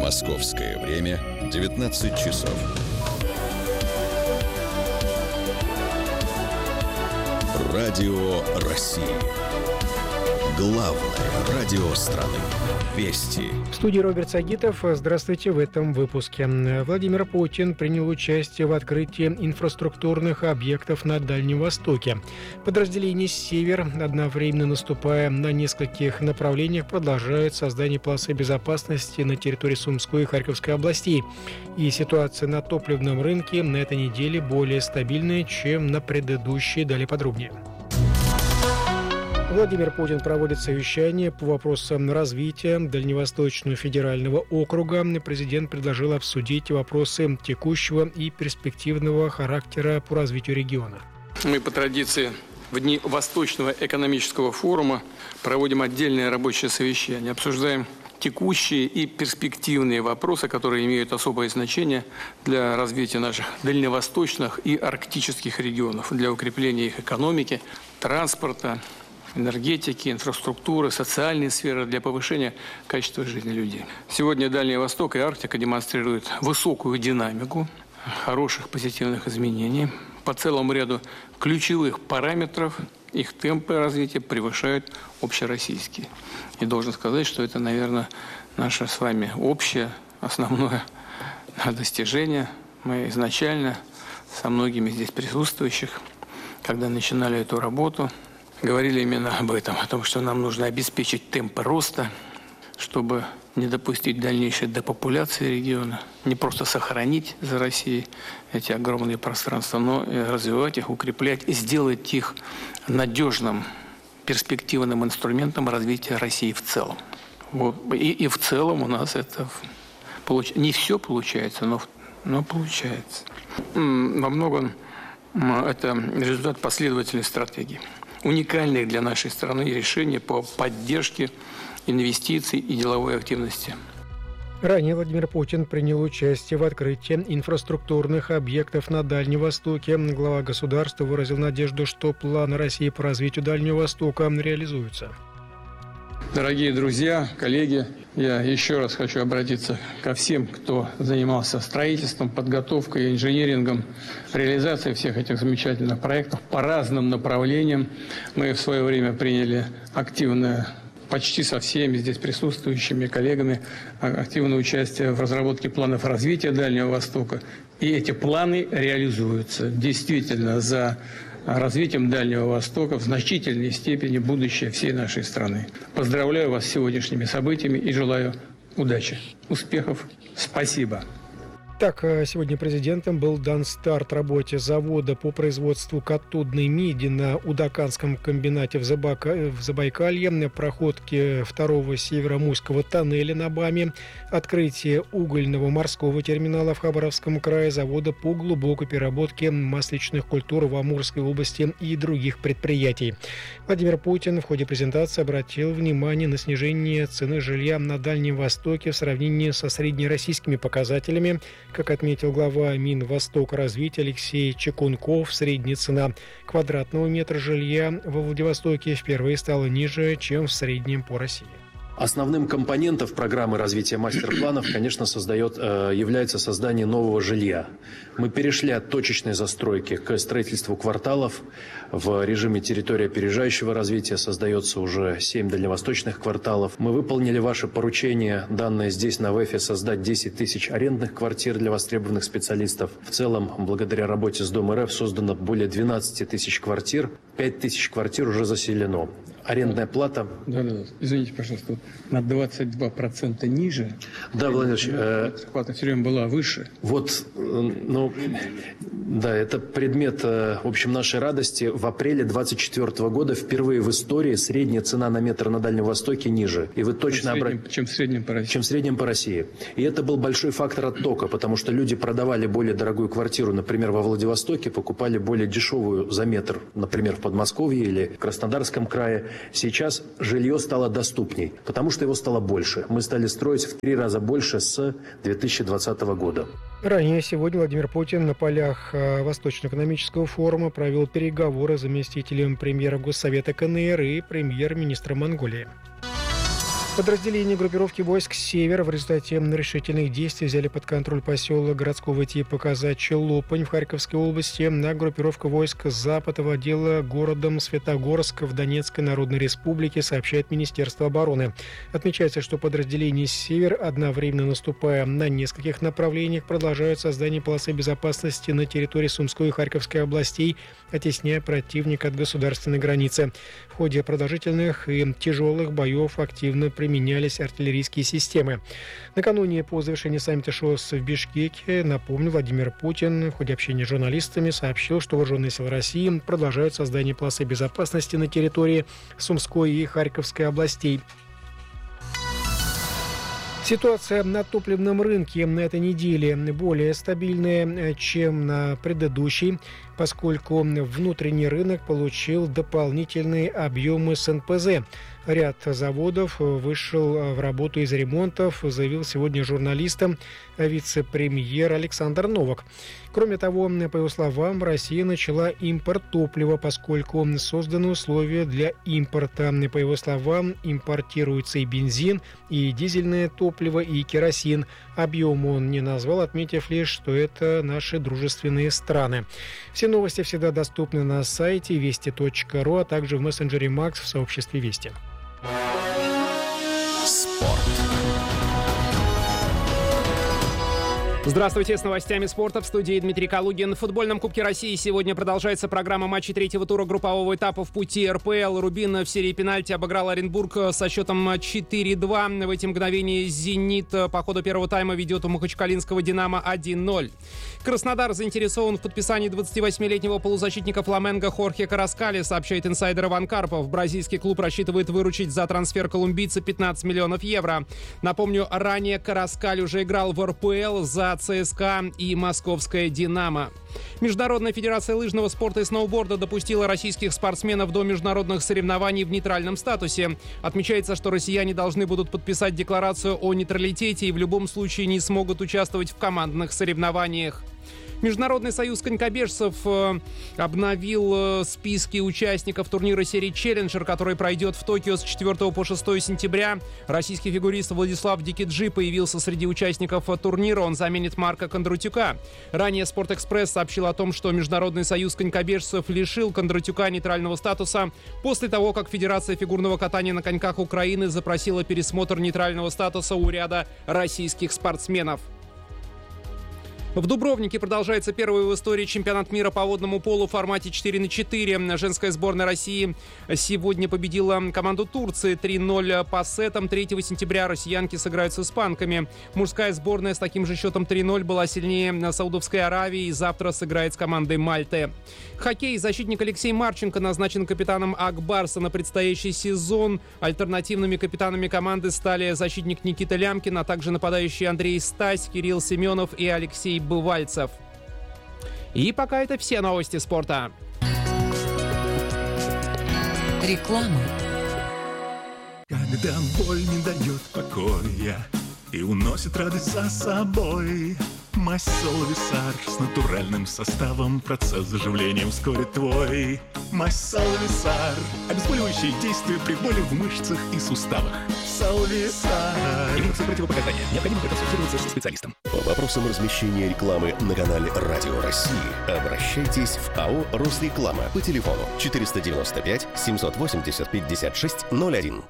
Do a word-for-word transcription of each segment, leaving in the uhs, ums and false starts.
Московское время девятнадцать часов. Радио России. Главное радио страны. Вести. В студии Роберт Сагитов. Здравствуйте в этом выпуске. Владимир Путин принял участие в открытии инфраструктурных объектов на Дальнем Востоке. Подразделение «Север», одновременно наступая на нескольких направлениях, продолжает создание полосы безопасности на территории Сумской и Харьковской областей. И ситуация на топливном рынке на этой неделе более стабильная, чем на предыдущей. Далее подробнее. Владимир Путин проводит совещание по вопросам развития Дальневосточного федерального округа. Президент предложил обсудить вопросы текущего и перспективного характера по развитию региона. Мы по традиции в дни Восточного экономического форума проводим отдельное рабочее совещание. Обсуждаем текущие и перспективные вопросы, которые имеют особое значение для развития наших дальневосточных и арктических регионов, для укрепления их экономики, транспорта, энергетики, инфраструктуры, социальной сферы, для повышения качества жизни людей. Сегодня Дальний Восток и Арктика демонстрируют высокую динамику, хороших позитивных изменений. По целому ряду ключевых параметров их темпы развития превышают общероссийские. И должен сказать, что это, наверное, наше с вами общее, основное достижение. Мы изначально со многими здесь присутствующих, когда начинали эту работу, говорили именно об этом, о том, что нам нужно обеспечить темпы роста, чтобы не допустить дальнейшей депопуляции региона, не просто сохранить за Россией эти огромные пространства, но и развивать их, укреплять и сделать их надежным, перспективным инструментом развития России в целом. Вот. И, и в целом у нас это получ... не все получается, но, но получается. Во многом это результат последовательной стратегии, уникальных для нашей страны решений по поддержке инвестиций и деловой активности. Ранее Владимир Путин принял участие в открытии инфраструктурных объектов на Дальнем Востоке. Глава государства выразил надежду, что планы России по развитию Дальнего Востока реализуются. Дорогие друзья, коллеги, я еще раз хочу обратиться ко всем, кто занимался строительством, подготовкой, инжинирингом, реализацией всех этих замечательных проектов по разным направлениям. Мы в свое время приняли активное, почти со всеми здесь присутствующими коллегами, активное участие в разработке планов развития Дальнего Востока. И эти планы реализуются. Действительно, за развитием Дальнего Востока в значительной степени будущее всей нашей страны. Поздравляю вас с сегодняшними событиями и желаю удачи, успехов. Спасибо. Так, сегодня президентом был дан старт работе завода по производству катодной меди на Удаканском комбинате в, Забака... в Забайкалье, проходке второго североморского тоннеля на БАМе, открытие угольного морского терминала в Хабаровском крае, завода по глубокой переработке масличных культур в Амурской области и других предприятий. Владимир Путин в ходе презентации обратил внимание на снижение цены жилья на Дальнем Востоке в сравнении со среднероссийскими показателями. Как отметил глава Минвостокразвития Алексей Чекунков, средняя цена квадратного метра жилья во Владивостоке впервые стала ниже, чем в среднем по России. Основным компонентом программы развития мастер-планов, конечно, создает, является создание нового жилья. Мы перешли от точечной застройки к строительству кварталов. В режиме территории опережающего развития создается уже семь дальневосточных кварталов. Мы выполнили ваше поручение, данное здесь на ВЭФе, создать десять тысяч арендных квартир для востребованных специалистов. В целом, благодаря работе с Дом РФ создано более двенадцать тысяч квартир, пять тысяч квартир уже заселено. Арендная плата... Да, да, извините, пожалуйста, на двадцать два процента ниже. Да, Владимир Ильич... Э... Плата все время была выше. Вот, ну, да, это предмет, в общем, нашей радости. В апреле двадцать четвёртого года впервые в истории средняя цена на метр на Дальнем Востоке ниже. И вы точно обратите... Чем в среднем по России. Чем в среднем по России. И это был большой фактор оттока, потому что люди продавали более дорогую квартиру, например, во Владивостоке, покупали более дешевую за метр, например, в Подмосковье или в Краснодарском крае. Сейчас жилье стало доступней, потому что его стало больше. Мы стали строить в три раза больше с две тысячи двадцатого года. Ранее сегодня Владимир Путин на полях Восточно-экономического форума провел переговоры с заместителем премьера Госсовета КНР и премьер-министром Монголии. Подразделения группировки войск «Север» в результате решительных действий взяли под контроль поселок городского типа Казачий Лопань в Харьковской области. На группировку войск «Запад» овладела городом Светогорск в Донецкой Народной Республике, сообщает Министерство обороны. Отмечается, что подразделения «Север», одновременно наступая на нескольких направлениях, продолжают создание полосы безопасности на территории Сумской и Харьковской областей, оттесняя противника от государственной границы. В ходе продолжительных и тяжелых боев активно применялись артиллерийские системы. Накануне по завершении саммита ШОС в Бишкеке, напомню, Владимир Путин в ходе общения с журналистами сообщил, что вооруженные силы России продолжают создание полосы безопасности на территории Сумской и Харьковской областей. Ситуация на топливном рынке на этой неделе более стабильная, чем на предыдущей, поскольку внутренний рынок получил дополнительные объемы с эн пэ зэ. Ряд заводов вышел в работу из ремонтов, заявил сегодня журналистам вице-премьер Александр Новак. Кроме того, по его словам, Россия начала импорт топлива, поскольку созданы условия для импорта. По его словам, импортируется и бензин, и дизельное топливо, и керосин. Объем он не назвал, отметив лишь, что это наши дружественные страны. Все новости всегда доступны на сайте вести точка ру, а также в мессенджере Макс в сообществе Вести. Спорт. Здравствуйте, с новостями спорта в студии Дмитрий Калугин. В футбольном Кубке России сегодня продолжается программа матчей третьего тура группового этапа в пути эр пэ эл. Рубин в серии пенальти обыграл Оренбург со счетом четыре-два. В эти мгновения «Зенит» по ходу первого тайма ведет у махачкалинского «Динамо» один ноль. Краснодар заинтересован в подписании двадцативосьмилетнего полузащитника «Фламенго» Хорхе Караскали, сообщает инсайдер Иван Карпов. Бразильский клуб рассчитывает выручить за трансфер колумбийца пятнадцать миллионов евро. Напомню, ранее Караскали уже играл в эр пэ эл за цэ эс ка а и московское «Динамо». Международная федерация лыжного спорта и сноуборда допустила российских спортсменов до международных соревнований в нейтральном статусе. Отмечается, что россияне должны будут подписать декларацию о нейтралитете и в любом случае не смогут участвовать в командных соревнованиях. Международный союз конькобежцев э, обновил э, списки участников турнира серии «Челленджер», который пройдет в Токио с четвёртого по шестое сентября. Российский фигурист Владислав Дикиджи появился среди участников турнира. Он заменит Марка Кондратюка. Ранее «Спортэкспресс» сообщил о том, что Международный союз конькобежцев лишил Кондратюка нейтрального статуса после того, как Федерация фигурного катания на коньках Украины запросила пересмотр нейтрального статуса у ряда российских спортсменов. В Дубровнике продолжается первый в истории чемпионат мира по водному полу в формате четыре на четыре. Женская сборная России сегодня победила команду Турции три ноль по сетам. третьего сентября россиянки сыграют с испанками. Мужская сборная с таким же счетом три ноль была сильнее Саудовской Аравии и завтра сыграет с командой Мальты. Хоккей. Защитник Алексей Марченко назначен капитаном Ак Барса на предстоящий сезон. Альтернативными капитанами команды стали защитник Никита Лямкин, а также нападающие Андрей Стась, Кирилл Семенов и Алексей Бывальцев. И пока это все новости спорта. Реклама. Когда боль не дает покоя и уносит радость за собой, мазь Солвисар с натуральным составом процесс заживления ускорит твой. Мазь Солвисар, обезболивающее действие при боли в мышцах и суставах. Солвисар. Имеются противопоказания. Необходимо проконсультироваться со специалистом. По вопросам размещения рекламы на канале Радио России обращайтесь в АО «Росреклама» по телефону четыреста девяносто пять семьсот восемьдесят пятьдесят шесть ноль один.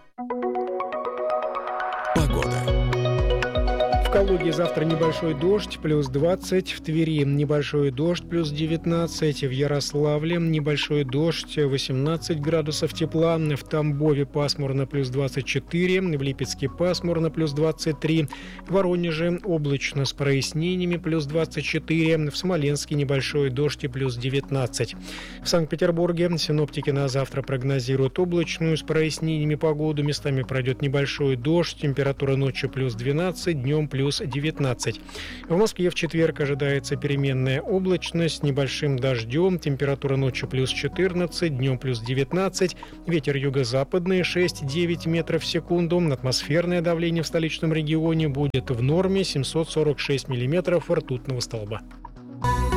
Погода. В Калуге завтра небольшой дождь, плюс двадцать. В Твери небольшой дождь, плюс девятнадцать. В Ярославле небольшой дождь, восемнадцать градусов тепла. В Тамбове пасмурно, плюс двадцать четыре. В Липецке пасмурно, плюс двадцать три. В Воронеже облачно с прояснениями, плюс двадцать четыре. В Смоленске небольшой дождь и плюс девятнадцать. В Санкт-Петербурге синоптики на завтра прогнозируют облачную с прояснениями погоду. Местами пройдет небольшой дождь. Температура ночью плюс двенадцать, днем плюс плюс девятнадцать. В Москве в четверг ожидается переменная облачность с небольшим дождем. Температура ночью плюс четырнадцать, днем плюс девятнадцать. Ветер юго-западный шесть-девять метров в секунду. Атмосферное давление в столичном регионе будет в норме семьсот сорок шесть миллиметров ртутного столба.